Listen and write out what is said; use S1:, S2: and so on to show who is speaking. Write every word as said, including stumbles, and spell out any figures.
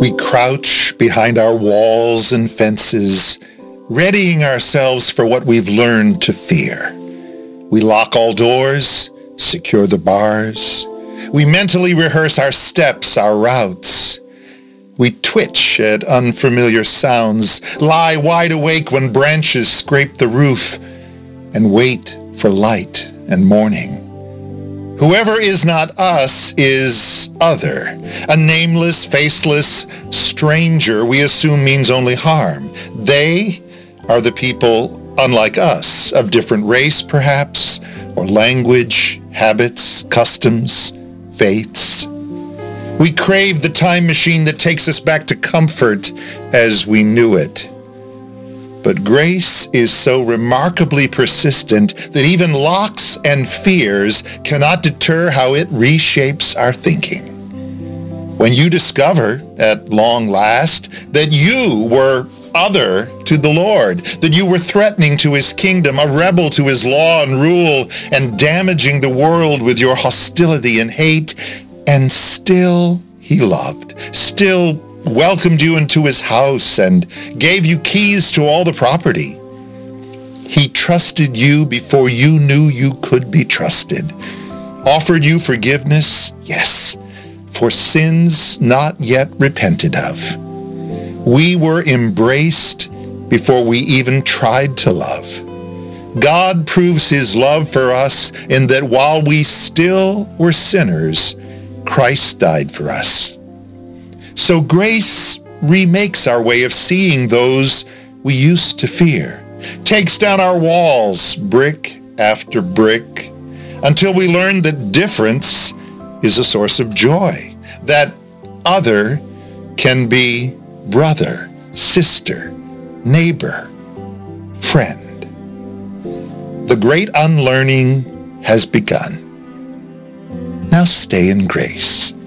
S1: We crouch behind our walls and fences, readying ourselves for what we've learned to fear. We lock all doors, secure the bars. We mentally rehearse our steps, our routes. We twitch at unfamiliar sounds, lie wide awake when branches scrape the roof, and wait for light and morning. Whoever is not us is other, a nameless, faceless stranger we assume means only harm. They are the people unlike us, of different race perhaps, or language, habits, customs, faiths. We crave the time machine that takes us back to comfort as we knew it. But grace is so remarkably persistent that even locks and fears cannot deter how it reshapes our thinking. When you discover, at long last, that you were other to the Lord, that you were threatening to his kingdom, a rebel to his law and rule, and damaging the world with your hostility and hate, and still he loved, still welcomed you into his house and gave you keys to all the property. He trusted you before you knew you could be trusted. Offered you forgiveness, yes, for sins not yet repented of. We were embraced before we even tried to love. God proves his love for us in that while we still were sinners, Christ died for us. So grace remakes our way of seeing those we used to fear, takes down our walls brick after brick, until we learn that difference is a source of joy, that other can be brother, sister, neighbor, friend. The great unlearning has begun. Now stay in grace.